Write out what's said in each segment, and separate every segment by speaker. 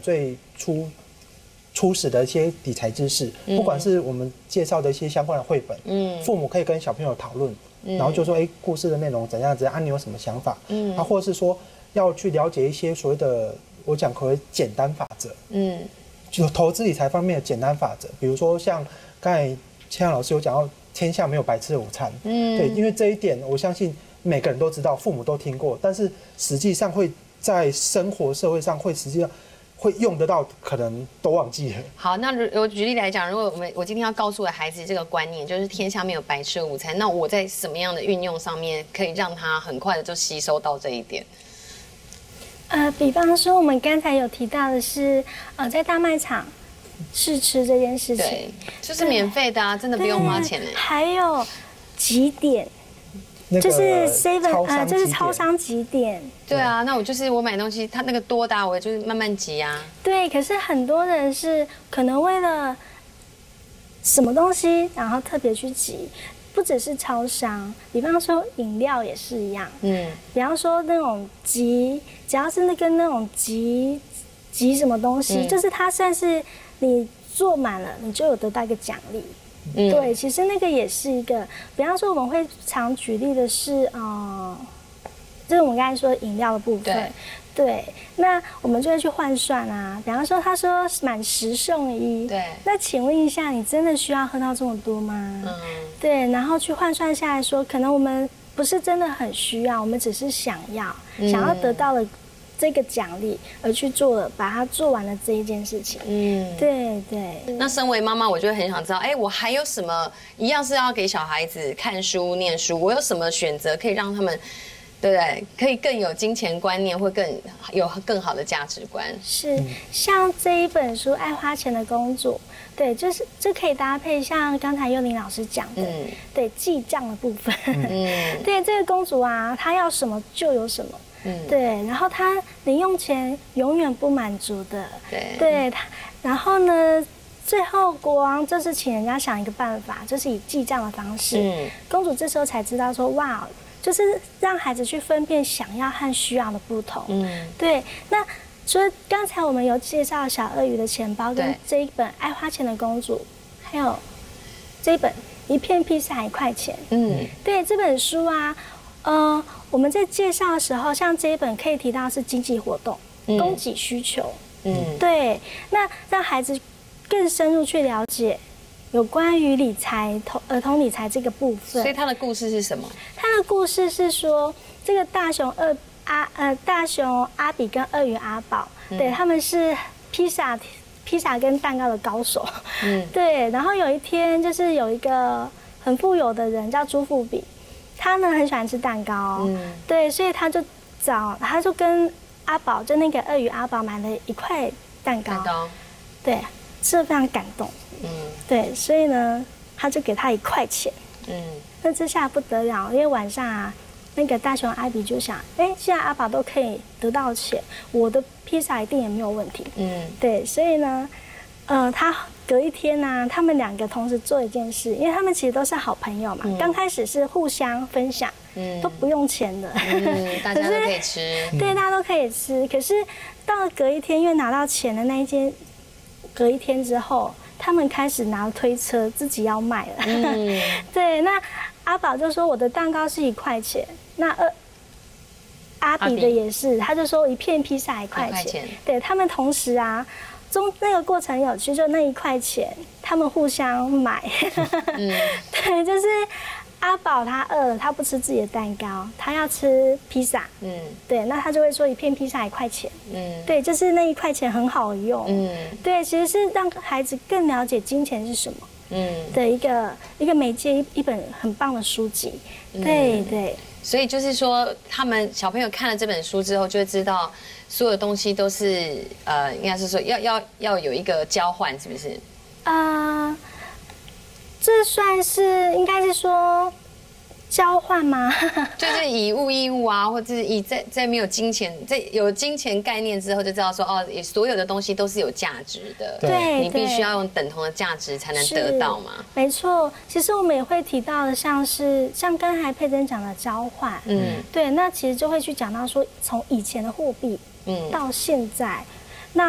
Speaker 1: 最初始的一些理财知识，不管是我们介绍的一些相关的绘本，父母可以跟小朋友讨论，然后就说，故事的内容怎样怎样，啊，你有什么想法？或者是说要去了解一些所谓的我讲所谓简单法则，就投资理财方面的简单法则，比如说像刚才千阳老师有讲到，天下没有白吃的午餐，对，因为这一点我相信每个人都知道，父母都听过，但是实际上会在生活社会上实际上会用得到，可能都忘记了。
Speaker 2: 好，那我举例来讲，如果我今天要告诉我的孩子这个观念，就是天下没有白吃的午餐，那我在什么样的运用上面可以让他很快的就吸收到这一点？
Speaker 3: 比方说我们刚才有提到的是，在大卖场试吃这件事情，
Speaker 2: 对，就是免费的啊，真的不用花钱哎。
Speaker 3: 还有集点。就是 7， 就是超商集点。
Speaker 2: 对啊，那我买东西，它那个多的，我就是慢慢集啊。
Speaker 3: 对，可是很多人是可能为了什么东西，然后特别去集，不只是超商，比方说饮料也是一样。比方说那种集，只要是那种集什么东西，就是它算是你做满了，你就有得到一个奖励。对，其实那个也是一个，比方说我们会常举例的是，就是我们刚才说饮料的部分，对，那我们就会去换算啊。比方说他说满10送1，对，那请问一下，你真的需要喝到这么多吗？对，然后去换算下来说，可能我们不是真的很需要，我们只是想要得到了这个奖励而去做了，把它做完了这一件事情。对。
Speaker 2: 那身为妈妈，我就会很想知道，我还有什么一样是要给小孩子看书、念书，我有什么选择可以让他们，对不对？可以更有金钱观念，或有更好的价值观。是，
Speaker 3: 像这一本书《爱花钱的公主》，对，就是这可以搭配像刚才幼玲老师讲的，对，记账的部分。对，这个公主啊，她要什么就有什么。对，然后他零用钱永远不满足的，对他，然后呢，最后国王就是请人家想一个办法，就是以记账的方式，公主这时候才知道说，哇，就是让孩子去分辨想要和需要的不同，对，那所以刚才我们有介绍小鳄鱼的钱包跟这一本爱花钱的公主，还有这一本一片披萨1块钱，对，这本书啊。我们在介绍的时候，像这一本可以提到是经济活动、供给需求，对，那让孩子更深入去了解有关于理财、儿童理财这个部分。
Speaker 2: 所以他的故事是什么？
Speaker 3: 他的故事是说，这个大熊阿比跟鳄鱼阿宝，对，他们是披萨跟蛋糕的高手，对，然后有一天就是有一个很富有的人叫朱富比。他呢很喜欢吃蛋糕，对，所以他就跟阿宝，就那个鳄鱼阿宝买了1块蛋糕，对，吃得非常感动，对，所以呢，他就给他1块钱，那这下不得了，因为晚上啊，那个大熊阿比就想，现在阿宝都可以得到钱，我的披萨一定也没有问题，对，所以呢，他隔一天呢，他们2个同时做一件事，因为他们其实都是好朋友嘛。刚开始是互相分享，都不用钱的，
Speaker 2: 大家都可以吃。
Speaker 3: 对，大家都可以吃。可是到了隔一天，因为拿到钱的那一天，隔一天之后，他们开始拿推车自己要卖了。对，那阿宝就说我的蛋糕是1块钱，那阿比的也是，他就说一片披萨1块钱。对，他们同时啊。那个过程有趣，就那1块钱，他们互相买。对，就是阿宝他饿了，他不吃自己的蛋糕，他要吃披萨。对，那他就会说一片披萨1块钱。对，就是那1块钱很好用。对，其实是让孩子更了解金钱是什么。的一个媒介，一本很棒的书籍。对。
Speaker 2: 所以就是说，他们小朋友看了这本书之后，就会知道所有东西都是应该是说要有一个交换，是不是？
Speaker 3: 这算是应该是说交换吗？
Speaker 2: 就是以物易物啊，或者是以在没有金钱，在有金钱概念之后，就知道说所有的东西都是有价值的。
Speaker 3: 对，
Speaker 2: 你必须要用等同的价值才能得到嘛。
Speaker 3: 没错，其实我们也会提到的，像刚才佩珍讲的交换，对，那其实就会去讲到说，从以前的货币，到现在，那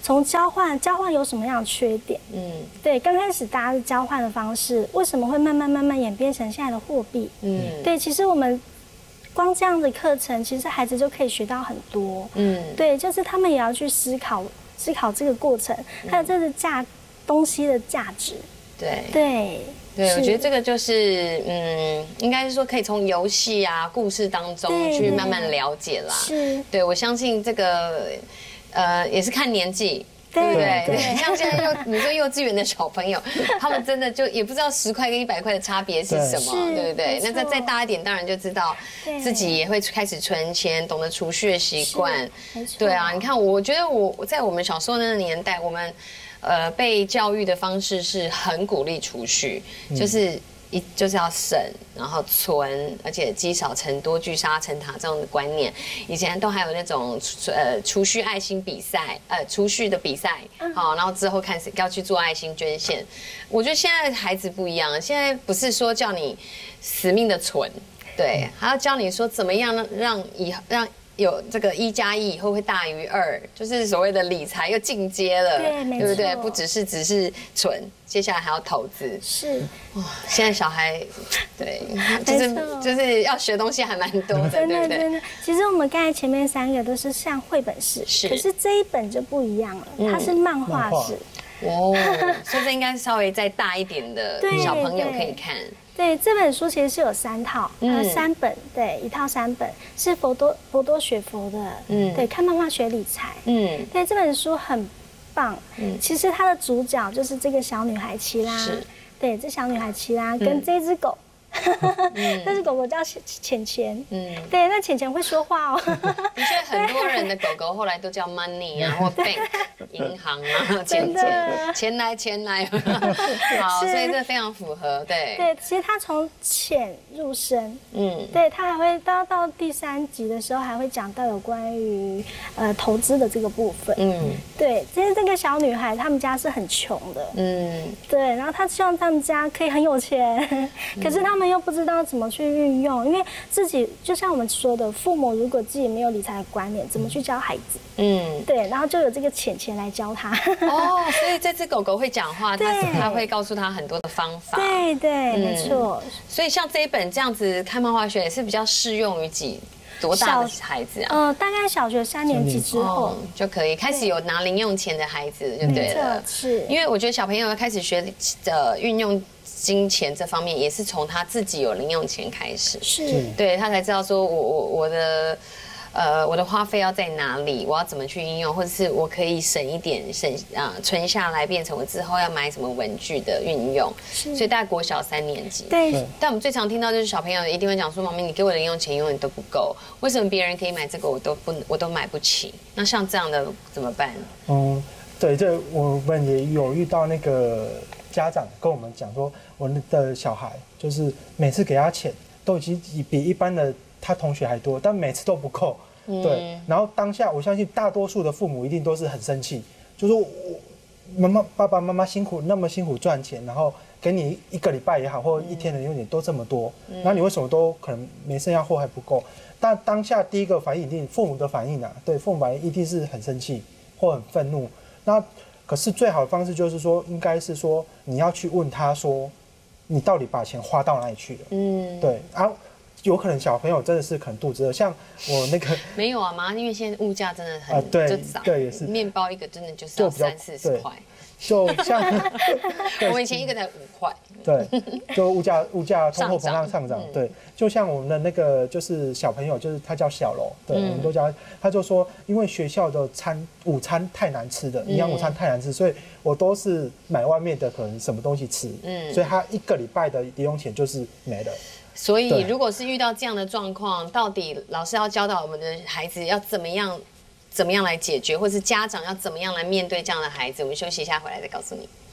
Speaker 3: 从交换有什么样的缺点？对，刚开始大家的交换的方式，为什么会慢慢演变成现在的货币？对，其实我们光这样的课程，其实孩子就可以学到很多。对，就是他们也要去思考这个过程，还有这个东西的价值。对，
Speaker 2: 我觉得这个就是应该是说可以从游戏啊、故事当中去慢慢了解啦。对，我相信这个也是看年纪。对不对？像现在你说幼稚园的小朋友，他们真的就也不知道10块跟100块的差别是什么，对不对？那再大一点，当然就知道自己也会开始存钱，懂得储蓄的习惯。对啊，你看，我觉得我在我们小时候那个年代，我们被教育的方式是很鼓励储蓄，就是要省，然后存，而且积少成多、聚沙成塔这种的观念。以前都还有那种储蓄爱心比赛，储蓄的比赛，好，然后之后看谁要去做爱心捐献。我觉得现在孩子不一样，现在不是说叫你死命的存，对，还要教你说怎么样让有这个1+1以后会大于2，就是所谓的理财又进阶了，对不对？不只是存，接下来还要投资。
Speaker 3: 是
Speaker 2: 哇，现在小孩对，就是要学东西还蛮多的，对不对？
Speaker 3: 真的。其实我们刚才前面3个都是像绘本式，可是这一本就不一样了，它是漫画式。
Speaker 2: 所以这应该稍微再大一点的小朋友可以看。
Speaker 3: 对，这本书其实是有3套，3本，对，一套3本是佛多学佛的，对，看漫画学理财，对，这本书很棒，其实它的主角就是这个小女孩奇拉，对，这小女孩奇拉跟这只狗。这只狗狗叫钱钱，对，那钱钱会说话哦。
Speaker 2: 的确，很多人的狗狗后来都叫 money 啊，或 bank 银行啊，钱来，好，所以这非常符合，对，
Speaker 3: 其实它从浅入深，对，它还会到第3集的时候还会讲到有关于投资的这个部分，对，其实这个小女孩他们家是很穷的，对，然后她希望他们家可以很有钱，可是他们又不知道怎么去运用，因为自己就像我们说的，父母如果自己没有理财的观念，怎么去教孩子？对，然后就有这个钱来教他。
Speaker 2: 所以这只狗狗会讲话，它会告诉他很多的方法。
Speaker 3: 对，没错。
Speaker 2: 所以像这一本这样子看漫画学也是比较适用于多大的孩子啊？
Speaker 3: 大概小学3年级之后
Speaker 2: 就可以开始有拿零用钱的孩子，就对了。
Speaker 3: 是，因
Speaker 2: 为我觉得小朋友要开始学运用金钱这方面，也是从他自己有零用钱开始，对他才知道说我的花费要在哪里，我要怎么去应用，或者是我可以省一点存下来，变成我之后要买什么文具的运用。所以大概国小3年级。
Speaker 3: 对。
Speaker 2: 但我们最常听到就是小朋友一定会讲说：“妈咪，你给我的零用钱永远都不够，为什么别人可以买这个我都买不起？”那像这样的怎么办？
Speaker 1: 对，这我们也有遇到那个家长跟我们讲说，我的小孩就是每次给他钱都已经比一般的他同学还多，但每次都不够。对，然后当下我相信大多数的父母一定都是很生气，就说爸爸妈妈那么辛苦赚钱，然后给你1个礼拜也好，或1天的零用钱都这么多，然后你为什么都可能没剩下或还不够？但当下第一个反应一定父母的反应对，父母反应一定是很生气或很愤怒。那可是最好的方式就是说，应该是说你要去问他说，你到底把钱花到哪里去了？对，有可能小朋友真的是可能肚子饿，像我那个
Speaker 2: 没有啊妈，因为现在物价真的很
Speaker 1: 对
Speaker 2: 涨，
Speaker 1: 对也是，
Speaker 2: 面包一个真的就是要30-40块，
Speaker 1: 就像
Speaker 2: 我们以前一个才5块，
Speaker 1: 对，就物价通货膨胀上涨，对，就像我们的那个就是小朋友，就是他叫小楼，对，我们都叫他就说，因为学校的午餐太难吃的，营养午餐太难吃，所以我都是买外面的可能什么东西吃，所以他1个礼拜的零用钱就是没了。
Speaker 2: 所以，如果是遇到这样的状况，到底老师要教导我们的孩子要怎么样来解决，或是家长要怎么样来面对这样的孩子？我们休息一下，回来再告诉你。